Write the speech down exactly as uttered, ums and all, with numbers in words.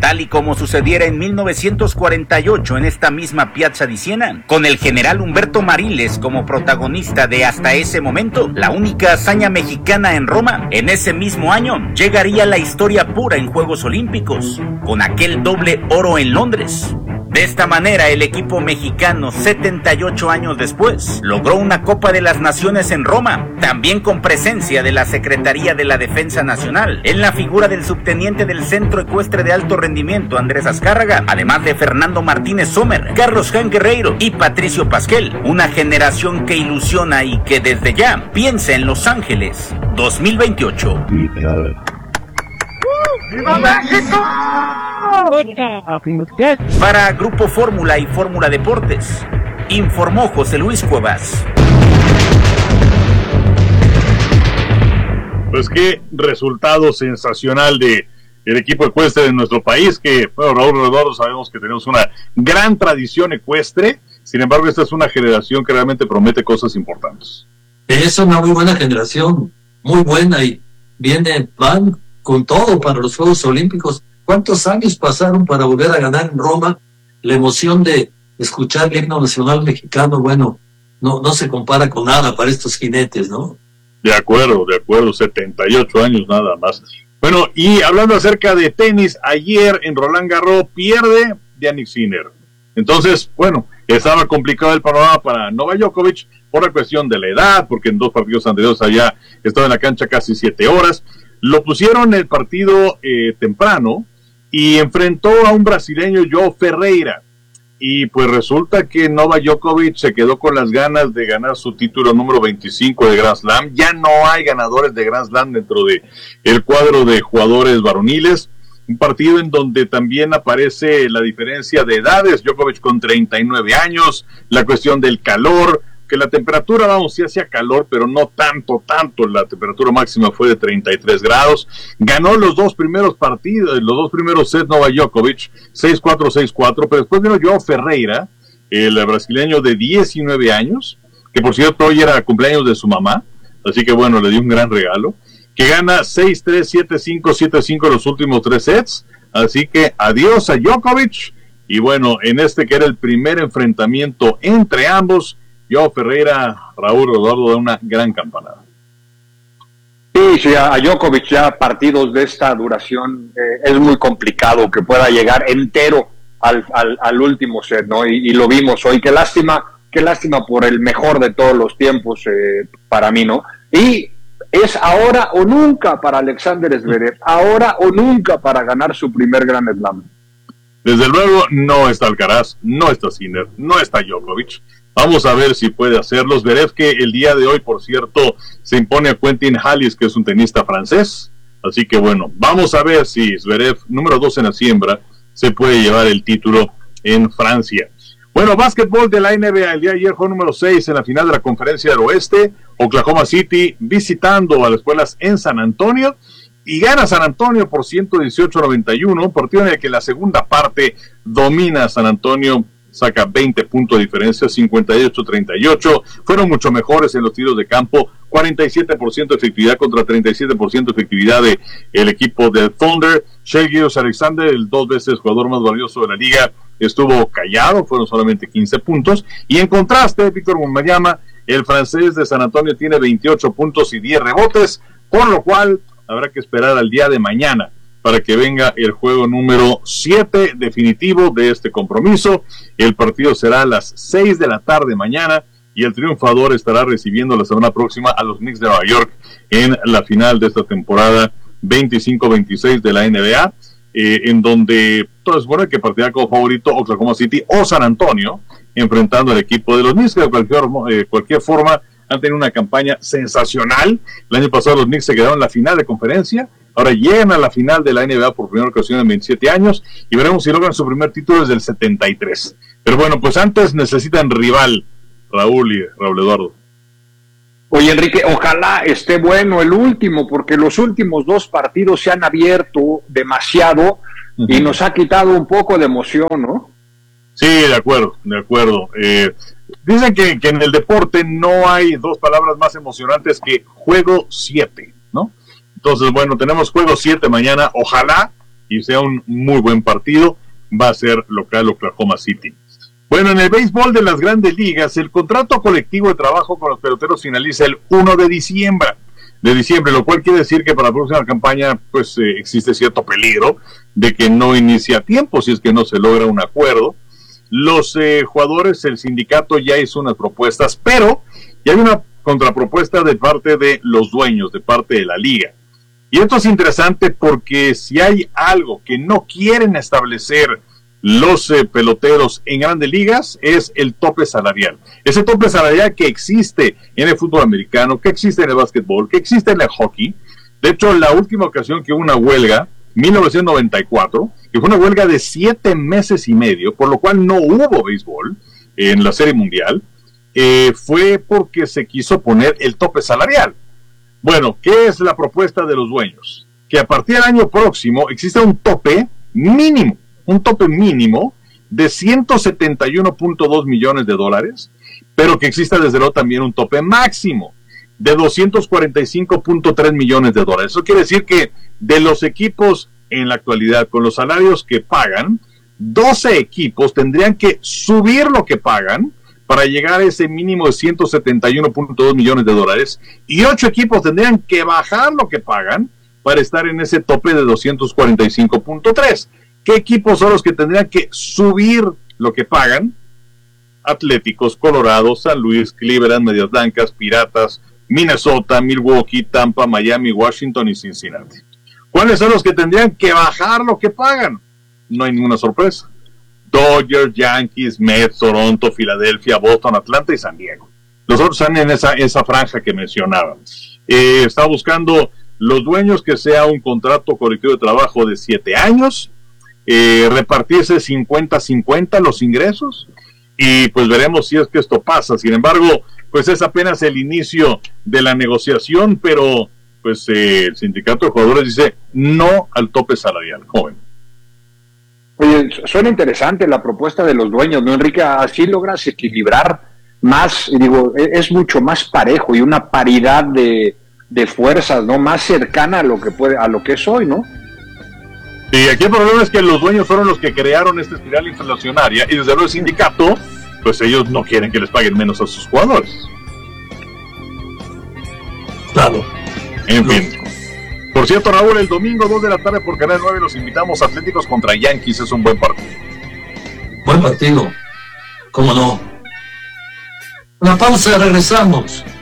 tal y como sucediera en mil novecientos cuarenta y ocho en esta misma Piazza di Siena, con el general Humberto Mariles como protagonista de hasta ese momento la única hazaña mexicana en Roma. En ese mismo año llegaría la historia pura en Juegos Olímpicos, con aquel doble oro en Londres. De esta manera, el equipo mexicano, setenta y ocho años después, logró una Copa de las Naciones en Roma, también con presencia de la Secretaría de la Defensa Nacional, en la figura del subteniente del Centro Ecuestre de Alto Rendimiento, Andrés Azcárraga, además de Fernando Martínez Sommer, Carlos Jan Guerreiro y Patricio Pasquel, una generación que ilusiona y que desde ya piensa en Los Ángeles dos mil veintiocho. ¡Viva México! Para Grupo Fórmula y Fórmula Deportes, informó José Luis Cuevas. Pues qué resultado sensacional de el equipo ecuestre de nuestro país, que, bueno, Raúl Eduardo, sabemos que tenemos una gran tradición ecuestre, sin embargo esta es una generación que realmente promete cosas importantes. Es una muy buena generación, muy buena, y viene, van con todo para los Juegos Olímpicos. ¿Cuántos años pasaron para volver a ganar en Roma? La emoción de escuchar el himno nacional mexicano, bueno, no, no se compara con nada para estos jinetes, ¿no? De acuerdo, de acuerdo, setenta y ocho años nada más. Bueno, y hablando acerca de tenis, ayer en Roland Garros pierde Jannik Sinner. Entonces, bueno, estaba complicado el panorama para Novak Djokovic por la cuestión de la edad, porque en dos partidos anteriores había estado en la cancha casi siete horas. Lo pusieron el partido eh, temprano y enfrentó a un brasileño, João Ferreira, y pues resulta que Novak Djokovic se quedó con las ganas de ganar su título número veinticinco de Grand Slam. Ya no hay ganadores de Grand Slam dentro de el cuadro de jugadores varoniles. Un partido en donde también aparece la diferencia de edades, Djokovic con treinta y nueve años, la cuestión del calor, que la temperatura, vamos, sí hacía calor, pero no tanto, tanto, la temperatura máxima fue de treinta y tres grados, ganó los dos primeros partidos, los dos primeros sets Novak Djokovic, seis cuatro, seis cuatro, pero después vino João Ferreira, el brasileño de diecinueve años, que por cierto hoy era cumpleaños de su mamá, así que bueno, le dio un gran regalo, que gana seis tres, siete cinco, siete cinco los últimos tres sets, así que adiós a Djokovic, y bueno, en este que era el primer enfrentamiento entre ambos, João Ferreira, Raúl Eduardo, da una gran campanada. Sí, sí, a Djokovic ya partidos de esta duración eh, es muy complicado que pueda llegar entero al, al, al último set, ¿no? Y, y lo vimos hoy. Qué lástima, qué lástima por el mejor de todos los tiempos eh, para mí, ¿no? Y es ahora o nunca para Alexander Zverev, ahora o nunca para ganar su primer Grand Slam. Desde luego no está Alcaraz, no está Sinner, no está Djokovic. Vamos a ver si puede hacerlo. Zverev, que el día de hoy, por cierto, se impone a Quentin Halys, que es un tenista francés. Así que bueno, vamos a ver si Zverev, número dos en la siembra, se puede llevar el título en Francia. Bueno, básquetbol de la N B A, el día de ayer fue número seis en la final de la Conferencia del Oeste. Oklahoma City visitando a las escuelas en San Antonio. Y gana San Antonio por ciento dieciocho a noventa y uno, un partido en el que la segunda parte domina San Antonio, saca veinte puntos de diferencia, cincuenta y ocho a treinta y ocho, fueron mucho mejores en los tiros de campo, cuarenta y siete por ciento de efectividad contra treinta y siete por ciento de efectividad de el equipo del Thunder. Shai Gilgeous-Alexander, el dos veces jugador más valioso de la liga, estuvo callado, fueron solamente quince puntos, y en contraste, Víctor Wembanyama, el francés de San Antonio, tiene veintiocho puntos y diez rebotes, por lo cual habrá que esperar al día de mañana para que venga el juego número siete definitivo de este compromiso. El partido será a las seis de la tarde mañana y el triunfador estará recibiendo la semana próxima a los Knicks de Nueva York en la final de esta temporada veinticinco veintiséis de la N B A, eh, en donde todo es bueno que partirá como favorito Oklahoma City o San Antonio, enfrentando al equipo de los Knicks, que de cualquier, eh, cualquier forma han tenido una campaña sensacional. El año pasado los Knicks se quedaron en la final de conferencia, ahora llegan a la final de la N B A por primera ocasión en veintisiete años, y veremos si logran su primer título desde el setenta y tres. Pero bueno, pues antes necesitan rival, Raúl y Raúl Eduardo. Oye, Enrique, ojalá esté bueno el último, porque los últimos dos partidos se han abierto demasiado uh-huh. y nos ha quitado un poco de emoción, ¿no? Sí, de acuerdo, de acuerdo. Eh, dicen que, que en el deporte no hay dos palabras más emocionantes que juego siete, ¿no? Entonces, bueno, tenemos juego siete mañana. Ojalá y sea un muy buen partido, va a ser local Oklahoma City. Bueno, en el béisbol de las grandes ligas, el contrato colectivo de trabajo con los peloteros finaliza el primero de diciembre, de diciembre, lo cual quiere decir que para la próxima campaña pues eh, existe cierto peligro de que no inicie a tiempo si es que no se logra un acuerdo. Los eh, jugadores, el sindicato ya hizo unas propuestas, pero ya hay una contrapropuesta de parte de los dueños, de parte de la liga. Y esto es interesante porque si hay algo que no quieren establecer los eh, peloteros en grandes ligas, es el tope salarial. Ese tope salarial que existe en el fútbol americano, que existe en el básquetbol, que existe en el hockey. De hecho, la última ocasión que hubo una huelga, mil novecientos noventa y cuatro, que fue una huelga de siete meses y medio, por lo cual no hubo béisbol en la Serie Mundial, eh, fue porque se quiso poner el tope salarial. Bueno, ¿qué es la propuesta de los dueños? Que a partir del año próximo exista un tope mínimo, un tope mínimo de ciento setenta y uno punto dos millones de dólares, pero que exista desde luego también un tope máximo de doscientos cuarenta y cinco punto tres millones de dólares. Eso quiere decir que de los equipos en la actualidad con los salarios que pagan, doce equipos tendrían que subir lo que pagan para llegar a ese mínimo de ciento setenta y uno punto dos millones de dólares, y ocho equipos tendrían que bajar lo que pagan para estar en ese tope de doscientos cuarenta y cinco punto tres. ¿Qué equipos son los que tendrían que subir lo que pagan? Atléticos, Colorado, San Luis, Cleveland, Medias Blancas, Piratas, Minnesota, Milwaukee, Tampa, Miami, Washington y Cincinnati. ¿Cuáles son los que tendrían que bajar lo que pagan? No hay ninguna sorpresa. Dodgers, Yankees, Mets, Toronto, Filadelfia, Boston, Atlanta y San Diego. Los otros están en esa, esa franja que mencionaba. Eh, está buscando los dueños que sea un contrato colectivo de trabajo de siete años, eh, repartirse cincuenta cincuenta los ingresos, y pues veremos si es que esto pasa. Sin embargo, pues es apenas el inicio de la negociación, pero pues eh, el sindicato de jugadores dice no al tope salarial, joven. Oye, suena interesante la propuesta de los dueños, ¿no, Enrique? Así logras equilibrar más, digo, es mucho más parejo y una paridad de, de fuerzas, ¿no? Más cercana a lo que puede, a lo que es hoy, ¿no? Sí, aquí el problema es que los dueños fueron los que crearon esta espiral inflacionaria, y desde luego el sindicato, pues ellos no quieren que les paguen menos a sus jugadores. Claro. En fin. Por cierto, Raúl, el domingo dos de la tarde por Canal nueve los invitamos a Atléticos contra Yankees. Es un buen partido. Buen partido. ¿Cómo no? Una pausa, regresamos.